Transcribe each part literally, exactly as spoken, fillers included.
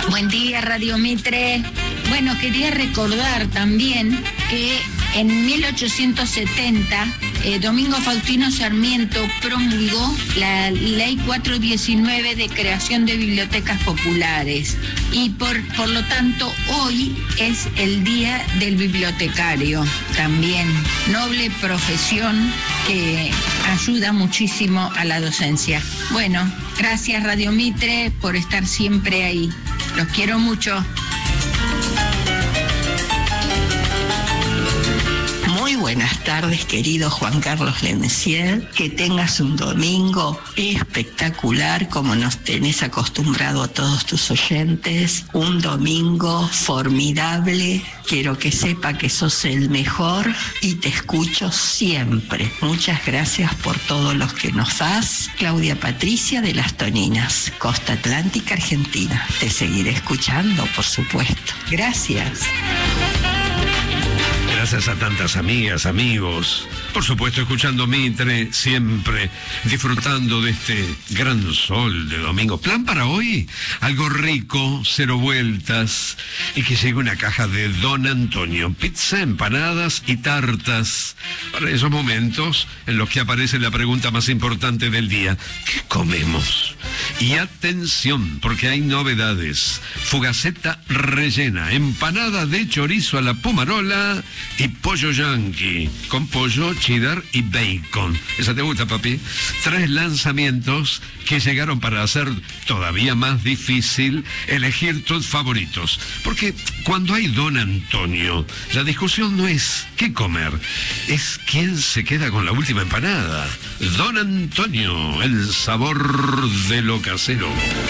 Buen día, Radio Mitre. Bueno, quería recordar también que en mil ochocientos setenta, eh, Domingo Faustino Sarmiento promulgó la Ley cuatrocientos diecinueve de creación de bibliotecas populares y por, por lo tanto hoy es el Día del Bibliotecario también, noble profesión que ayuda muchísimo a la docencia. Bueno, gracias Radio Mitre por estar siempre ahí. Los quiero mucho. Muy buenas tardes, querido Juan Carlos Lencier. Que tengas un domingo espectacular, como nos tenés acostumbrado a todos tus oyentes. Un domingo formidable. Quiero que sepa que sos el mejor y te escucho siempre. Muchas gracias por todo lo que nos das. Claudia Patricia de Las Toninas, Costa Atlántica, Argentina. Te seguiré escuchando, por supuesto. Gracias. Gracias a tantas amigas, amigos. Por supuesto, escuchando Mitre, siempre disfrutando de este gran sol de domingo. Plan para hoy, algo rico, cero vueltas, y que llegue una caja de Don Antonio. Pizza, empanadas y tartas. Para esos momentos en los que aparece la pregunta más importante del día: ¿qué comemos? Y atención, porque hay novedades. Fugaceta rellena, empanada de chorizo a la pomarola y pollo yankee, con pollo, cheddar y bacon. ¿Esa te gusta, papi? Tres lanzamientos que llegaron para hacer todavía más difícil elegir tus favoritos. Porque cuando hay Don Antonio, la discusión no es qué comer, es quién se queda con la última empanada. Don Antonio, el sabor de lo casero.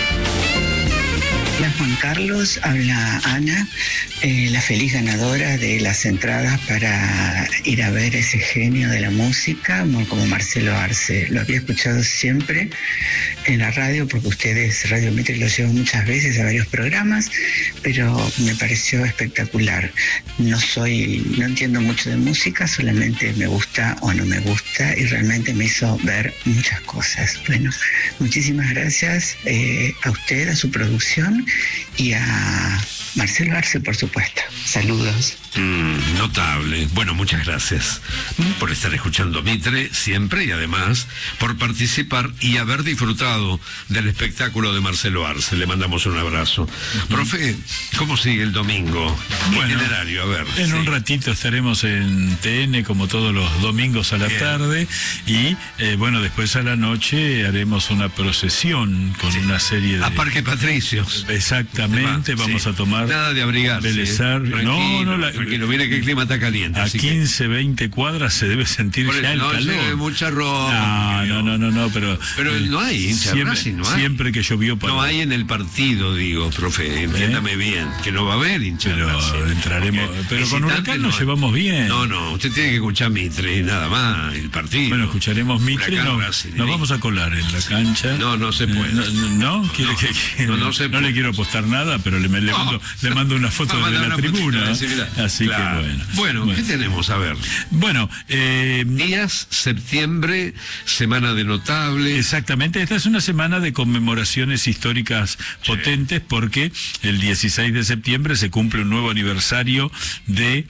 Hola Juan Carlos, habla Ana, eh, la feliz ganadora de las entradas para ir a ver ese genio de la música como Marcelo Arce. Lo había escuchado siempre en la radio porque ustedes, Radio Mitre, lo llevan muchas veces a varios programas, pero me pareció espectacular. No soy, no entiendo mucho de música, solamente me gusta o no me gusta y realmente me hizo ver muchas cosas. Bueno, muchísimas gracias eh, a usted, a su producción y a Marcelo Arce, por supuesto. Saludos. Mm, notable. Bueno, muchas gracias por estar escuchando Mitre siempre y además por participar y haber disfrutado del espectáculo de Marcelo Arce. Le mandamos un abrazo. Uh-huh. Profe, ¿cómo sigue el domingo? Bueno, itinerario, a ver. En sí. un ratito estaremos en T N como todos los domingos a la Bien. tarde y eh, bueno, después a la noche haremos una procesión con sí. una serie de... A Parque Patricios. Exactamente, vamos sí. a tomar... Nada de abrigarse. Belezar. Tranquilo, no, no, la... tranquilo, mire que el clima está caliente. A quince, que... veinte cuadras se debe sentir ya el no calor. No mucha ropa. No, no, no, no, no, pero... Pero eh, no hay, siempre, no hay. Siempre que llovió... Para... No hay en el partido, digo, profe, entiéndame ¿Eh? bien, que no va a haber hincha. Pero entraremos... Pero con Huracán nos no llevamos bien. No, no, usted tiene que escuchar Mitre y nada más, el partido. Bueno, escucharemos Mitre, no, nos vamos a colar en la cancha. No, no se puede. No, no, no, quiere no, que, que, no, no, no, no le quiero apostar nada, pero le, le, no. mando, le mando una foto de la tribuna. Así claro. que bueno. bueno. Bueno, ¿qué tenemos? A ver. Bueno, eh, días, septiembre, semana de notables. Exactamente, esta es una semana de conmemoraciones históricas sí. potentes porque el dieciséis de septiembre se cumple un nuevo aniversario de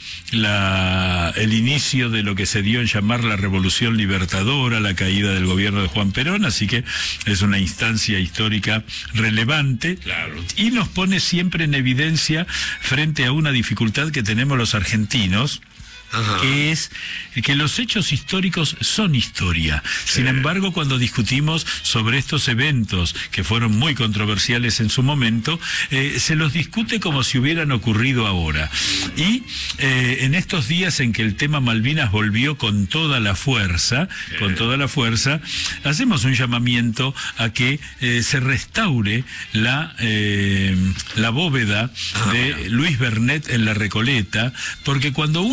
la el inicio de lo que se dio en llamar la Revolución Libertadora, la caída del gobierno de Juan Perón, así que es una instancia histórica relevante. Claro. Y nos pone siempre en evidencia frente a una dificultad que tenemos los argentinos, Ajá. que es que los hechos históricos son historia. Sí. Sin embargo, cuando discutimos sobre estos eventos que fueron muy controversiales en su momento, eh, se los discute como si hubieran ocurrido ahora. Y eh, en estos días en que el tema Malvinas volvió con toda la fuerza, sí. con toda la fuerza, hacemos un llamamiento a que eh, se restaure la, eh, la bóveda ah, de Luis Bernet en La Recoleta, porque cuando uno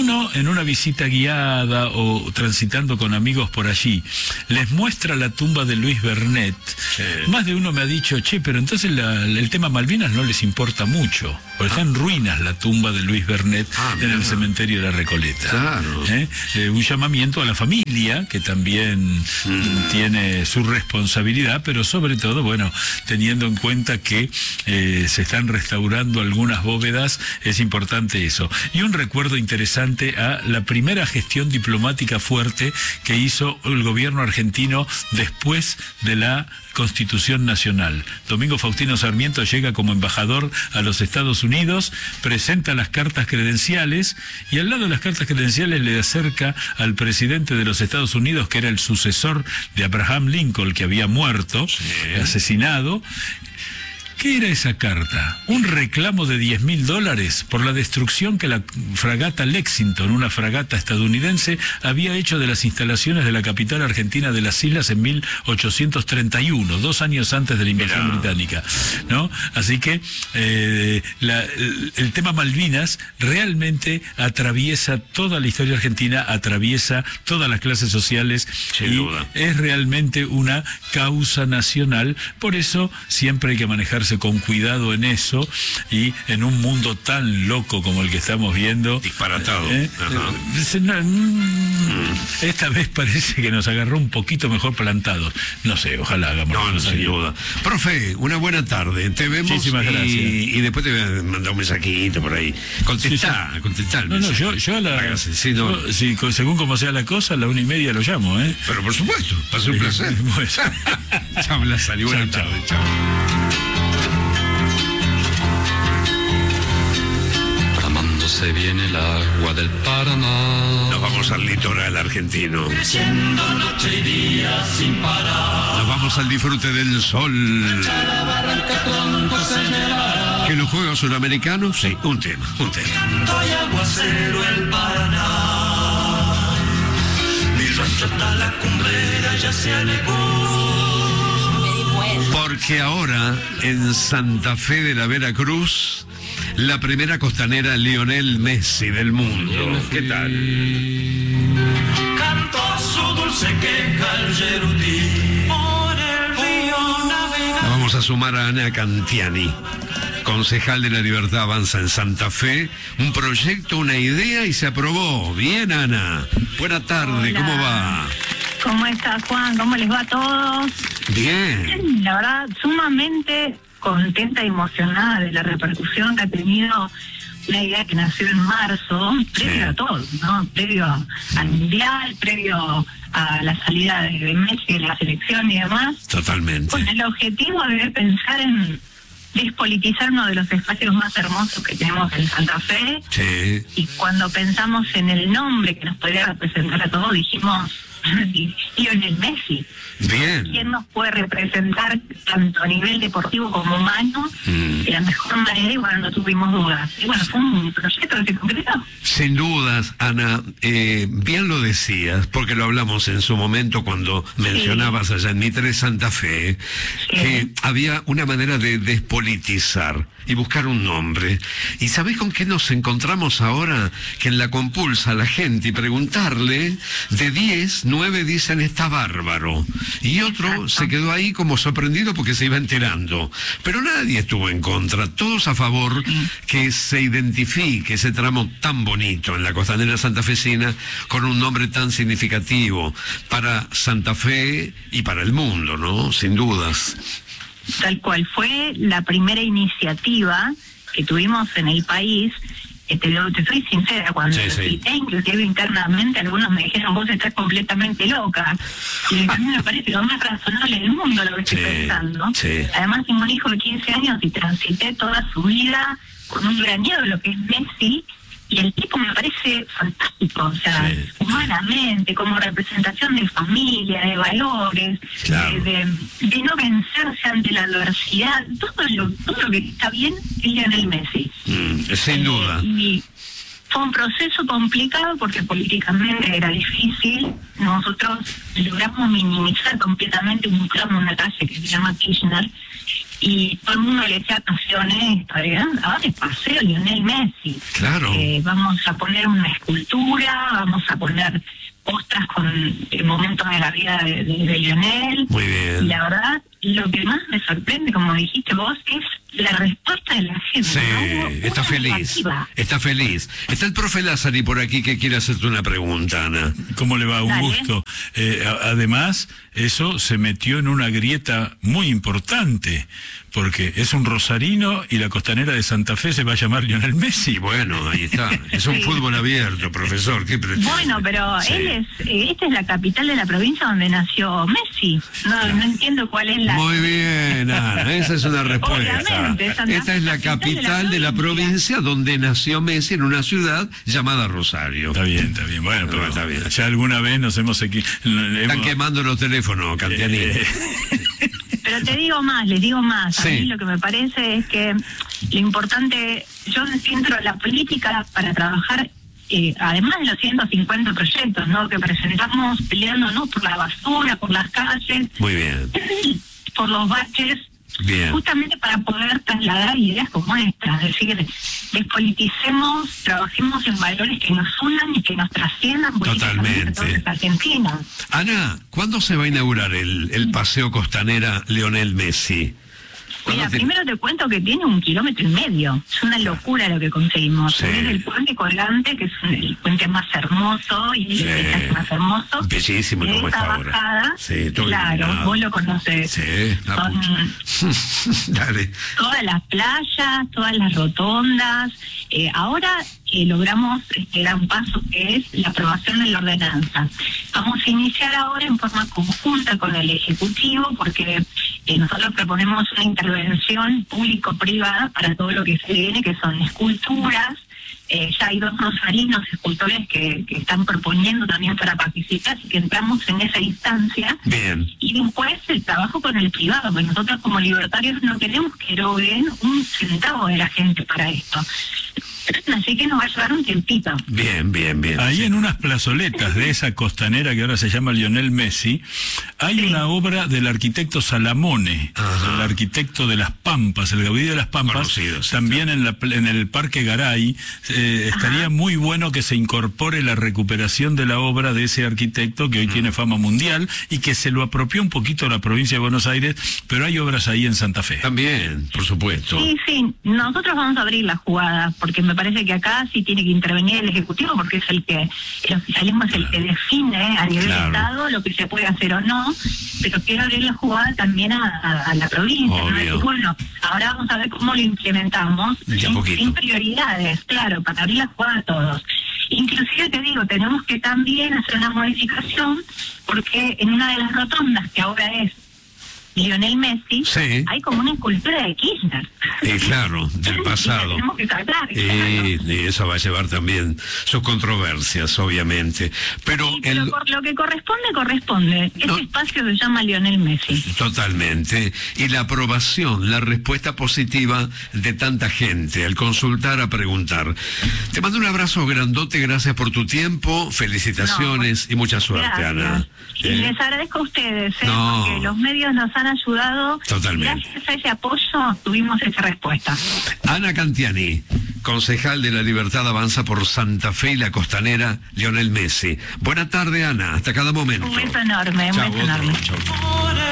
en una visita guiada o transitando con amigos por allí, les muestra la tumba de Luis Bernet, sí. Más de uno me ha dicho, che, pero entonces la, el tema Malvinas no les importa mucho, porque ah. está en ruinas la tumba de Luis Bernet ah, en el cementerio de la Recoleta. Claro. ¿Eh? Eh, un llamamiento a la familia, que también mm. tiene su responsabilidad, pero sobre todo, bueno, teniendo en cuenta que eh, se están restaurando algunas bóvedas, es importante eso. Y un recuerdo interesante a la primera gestión diplomática fuerte que hizo el gobierno argentino después de la Constitución Nacional. Domingo Faustino Sarmiento llega como embajador a los Estados Unidos, presenta las cartas credenciales y al lado de las cartas credenciales le acerca al presidente de los Estados Unidos, que era el sucesor de Abraham Lincoln, que había muerto, sí. asesinado. ¿Qué era esa carta? Un reclamo de diez mil dólares por la destrucción que la fragata Lexington, una fragata estadounidense, había hecho de las instalaciones de la capital argentina de las islas en mil ochocientos treinta y uno, dos años antes de la invasión Mirá. británica, ¿no? Así que eh, la, el, el tema Malvinas realmente atraviesa toda la historia argentina, atraviesa todas las clases sociales. Sin y duda. Es realmente una causa nacional. Por eso siempre hay que manejarse con cuidado en eso, y en un mundo tan loco como el que estamos viendo, disparatado, eh, eh, no, mm, esta vez parece que nos agarró un poquito mejor plantados. No sé, ojalá hagamos. No, no, sin duda. Profe, una buena tarde, te vemos. Muchísimas gracias. Y, y después te voy a mandar un mensajito por ahí. Contestá, sí, sí. contestá. No, no, yo, yo a la, sí, no. yo, sí, según como sea la cosa, a la una y media lo llamo, ¿eh? Pero por supuesto, va a ser un placer. Chao, Lázaro, buenas tardes, chao. Se viene el agua del Paraná. Nos vamos al litoral argentino. Creciendo noche y día sin parar. Nos vamos al disfrute del sol. ¿Que los Juegos Suramericanos? Sí, un tema, un tema. Y aguacero el Paraná. Mi rancho hasta la cumbrera ya se anegó. Porque ahora en Santa Fe de la Veracruz, la primera costanera Lionel Messi del mundo. ¿Qué tal? Cantó su dulce queja el Yerutí por el río navegando. Vamos a sumar a Ana Cantiani, concejal de La Libertad Avanza en Santa Fe. Un proyecto, una idea y se aprobó. Bien, Ana. Buena tarde, Hola. ¿Cómo va? ¿Cómo estás, Juan? ¿Cómo les va a todos? Bien. La verdad, sumamente contenta y emocionada de la repercusión que ha tenido una idea que nació en marzo, previo sí. a todo, ¿no? Previo al Mundial, previo a la salida de Messi de la selección y demás. Totalmente. Con el objetivo de pensar en despolitizar uno de los espacios más hermosos que tenemos en Santa Fe. Sí. Y cuando pensamos en el nombre que nos podría representar a todos, dijimos Lionel Messi. Bien. ¿Quién nos puede representar tanto a nivel deportivo como humano mm. de la mejor manera? Y bueno, no tuvimos dudas. Y bueno, fue un proyecto que se concretó. Sin dudas, Ana, eh, bien lo decías, porque lo hablamos en su momento cuando sí. mencionabas allá en Mitre, Santa Fe, sí. que había una manera de despolitizar y buscar un nombre. ¿Y sabés con qué nos encontramos ahora? Que en la compulsa a la gente y preguntarle, de diez, nueve dicen está bárbaro. Y otro Exacto. se quedó ahí como sorprendido porque se iba enterando. Pero nadie estuvo en contra, todos a favor sí. que se identifique ese tramo tan bonito en la costanera santafesina con un nombre tan significativo para Santa Fe y para el mundo, ¿no? Sin dudas. Tal cual, fue la primera iniciativa que tuvimos en el país. Eh, te, lo, te soy sincera, cuando sí, lo sí. cité, inclusive internamente, algunos me dijeron, vos estás completamente loca. Y a mí me parece lo más razonable del mundo lo que estoy sí, pensando. Sí. Además, tengo un hijo de quince años y transité toda su vida con un gran ídolo que es Messi. Y el tipo me parece fantástico, o sea, sí. humanamente, como representación de familia, de valores, claro. de, de, de no vencerse ante la adversidad, todo lo, todo lo que está bien es Lionel Messi. Mm, sin eh, duda. Y fue un proceso complicado porque políticamente era difícil. Nosotros logramos minimizar completamente un tramo, una calle que se llama Kirchner, y todo el mundo le decía, atención esto, ahora es paseo Lionel Messi. Claro. Eh, vamos a poner una escultura, vamos a poner postras con eh, momentos de la vida de, de, de Lionel. Muy bien. Y la verdad, lo que más me sorprende, como dijiste vos, es la respuesta de la gente. Sí, ¿no? está Una feliz, negativa. está feliz. Está el profe Lázari por aquí que quiere hacerte una pregunta, Ana. ¿Cómo le va? Un Dale. gusto. Eh, a- además, eso se metió en una grieta muy importante, porque es un rosarino y la costanera de Santa Fe se va a llamar Lionel Messi. Y bueno, ahí está. Es un Sí. fútbol abierto, profesor. ¿Qué pretende? Bueno, pero Sí. él es, eh, esta es la capital de la provincia donde nació Messi. No, no entiendo cuál es la... Muy bien, Ana, esa es una respuesta. Obviamente, Santa Esta Fe es la es la capital capital de de la la provincia donde nació Messi, en una ciudad llamada Rosario. Está bien, está bien. Bueno, pero Está bien. ya alguna vez nos hemos... equi- Están hemos- quemando los teléfonos, Cantiani. Eh, Pero te digo más, les digo más. A Sí. mí lo que me parece es que lo importante, yo entiendo la política para trabajar, eh, además de los ciento cincuenta proyectos, ¿no?, que presentamos peleándonos por la basura, por las calles, Muy bien, por los baches, bien. justamente para poder trasladar ideas como estas, es decir, despoliticemos, trabajemos en valores que nos unan y que nos trasciendan políticamente a todos Totalmente. los argentinos. Ana, ¿cuándo se va a inaugurar el, el paseo costanera Lionel Messi? Mira, ¿Cuándo te- primero te cuento que tiene un kilómetro y medio. Es una locura lo que conseguimos. Sí. Es el puente colgante, que es el puente más hermoso y Sí. el paisaje más hermoso. Bellísimo De como esa está ahora. bajada, Sí, todo claro, iluminado. vos lo conoces. Sí, la Son pucha. Dale. todas las playas, todas las rotondas. Eh, ahora eh, logramos este gran paso que es la aprobación de la ordenanza. Vamos a iniciar ahora en forma conjunta con el Ejecutivo porque eh, nosotros proponemos una intervención público-privada para todo lo que se viene, que son esculturas. Eh, ya hay dos rosarinos escultores que, que están proponiendo también para participar, así que entramos en esa instancia. Bien. Y después el trabajo con el privado, porque nosotros como libertarios no queremos que eroguen un centavo de la gente para esto. Así que nos va a llevar un tiempito. Bien, bien, bien. Ahí en unas plazoletas de esa costanera que ahora se llama Lionel Messi, hay Sí. una obra del arquitecto Salamone, Ajá. el arquitecto de las Pampas, el Gaudí de las Pampas, Conocido, sí, también en, la, pl- en el Parque Garay. Eh, estaría muy bueno que se incorpore la recuperación de la obra de ese arquitecto que hoy tiene fama mundial y que se lo apropió un poquito la provincia de Buenos Aires, pero hay obras ahí en Santa Fe. También, por supuesto. Sí, sí, nosotros vamos a abrir la jugada, porque me parece que acá sí tiene que intervenir el Ejecutivo, porque es el que, el oficialismo es el que define a nivel Claro. de Estado lo que se puede hacer o no, pero quiero abrir la jugada también a, a- a la provincia, ¿no? Obvio. Decir, bueno, ahora vamos a ver cómo lo implementamos, De a sin, poquito. sin prioridades, claro, para abrir la jugada a todos. Inclusive te digo, tenemos que también hacer una modificación, porque en una de las rotondas, que ahora es Lionel Messi, Sí. hay como una escultura de Kirchner. Eh, claro, del Y la pasado. tenemos que sacar, Y, claro. y eso va a llevar también sus controversias, obviamente. Pero Sí, pero el, por lo que corresponde, corresponde. No. Ese espacio se llama Lionel Messi. totalmente. Y la aprobación, la respuesta positiva de tanta gente al consultar, a preguntar. Te mando un abrazo grandote, gracias por tu tiempo, felicitaciones y mucha suerte, Gracias. Ana. Y Eh, les agradezco a ustedes, ¿eh? No. Porque los medios nos han ayudado. Totalmente. Y gracias a ese apoyo tuvimos esa respuesta. Ana Cantiani, concejal de La Libertad Avanza por Santa Fe y la costanera Lionel Messi. Buena tarde, Ana, hasta cada momento. Un beso enorme, un Chao, beso otro, enorme. chao.